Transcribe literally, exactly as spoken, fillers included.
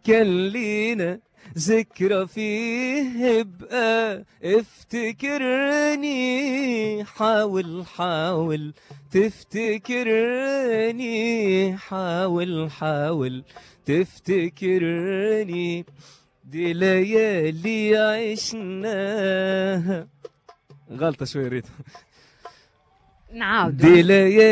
كان لينا ذكرى فيه، ابقى افتكرني، حاول حاول تفتكرني، حاول حاول تفتكرني. دي ليالي عشناها. غلطة شوي ريت. نعاود دي ليالي